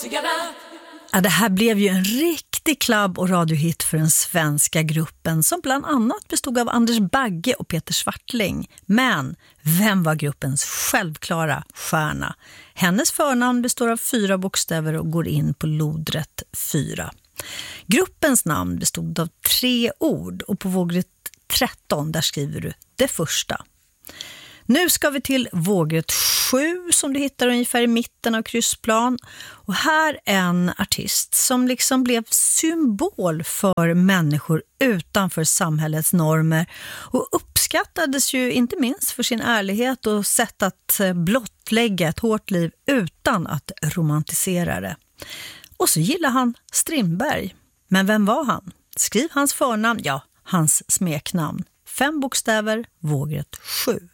Ja, det här blev ju en riktig klubb- och radiohit för den svenska gruppen som bland annat bestod av Anders Bagge och Peter Swartling. Men vem var gruppens självklara stjärna? Hennes förnamn består av 4 bokstäver och går in på lodrätt 4. Gruppens namn bestod av 3 ord och på vågrätt 13 där skriver du det första. Nu ska vi till vågrätt 7 som du hittar ungefär i mitten av kryssplan. Och här en artist som liksom blev symbol för människor utanför samhällets normer. Och uppskattades ju inte minst för sin ärlighet och sätt att blottlägga ett hårt liv utan att romantisera det. Och så gillar han Strindberg. Men vem var han? Skriv hans förnamn, ja, hans smeknamn. 5 bokstäver, vågrätt 7.